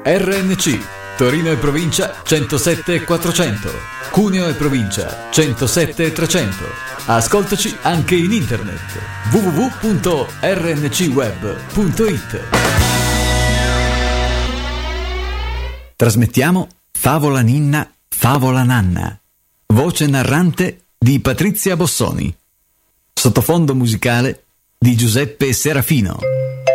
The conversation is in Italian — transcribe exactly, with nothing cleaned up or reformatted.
R N C, Torino e provincia centosette e quattrocento, Cuneo e provincia centosette e trecento. Ascoltaci anche in internet w w w punto r n c web punto i t. Trasmettiamo Favola Ninna, Favola Nanna. Voce narrante di Patrizia Bossoni. Sottofondo musicale di Giuseppe Serafino.